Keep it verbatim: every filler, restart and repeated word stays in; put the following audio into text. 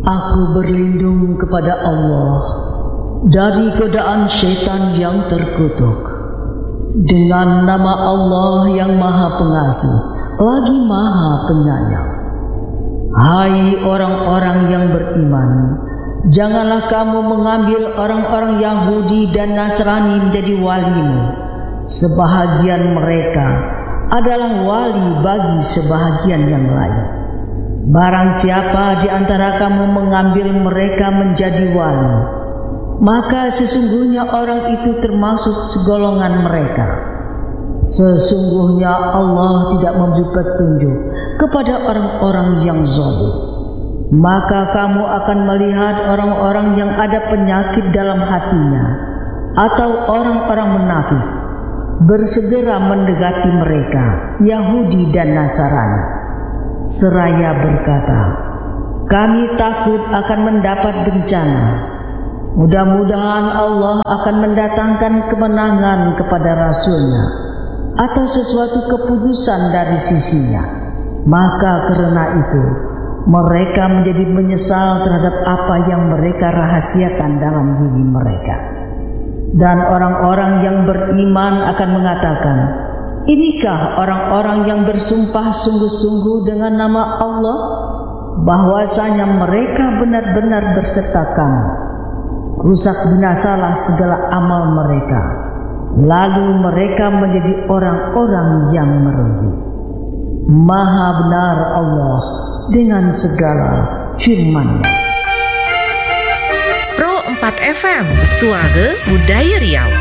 Aku berlindung kepada Allah dari godaan syaitan yang terkutuk. Dengan nama Allah yang Maha Pengasih lagi Maha Penyayang. Hai orang-orang yang beriman, janganlah kamu mengambil orang-orang Yahudi dan Nasrani menjadi walimu. Sebahagian mereka adalah wali bagi sebahagian yang lain. Barang siapa di antara kamu mengambil mereka menjadi wali, maka sesungguhnya orang itu termasuk segolongan mereka. Sesungguhnya Allah tidak memberi petunjuk kepada orang-orang yang zalim. Maka kamu akan melihat orang-orang yang ada penyakit dalam hatinya atau orang-orang munafik bersegera mendekati mereka, Yahudi dan Nasrani, seraya berkata, kami takut akan mendapat bencana. Mudah-mudahan Allah akan mendatangkan kemenangan kepada Rasulnya atau sesuatu keputusan dari sisinya. Maka karena itu mereka menjadi menyesal terhadap apa yang mereka rahasiakan dalam diri mereka. Dan orang-orang yang beriman akan mengatakan, inikah orang-orang yang bersumpah sungguh-sungguh dengan nama Allah, bahwasanya mereka benar-benar berserta kami. Rusak binasalah segala amal mereka, lalu mereka menjadi orang-orang yang merugi. Maha benar Allah dengan segala firman-Nya. Pro empat F M, Suara Budaya Riau.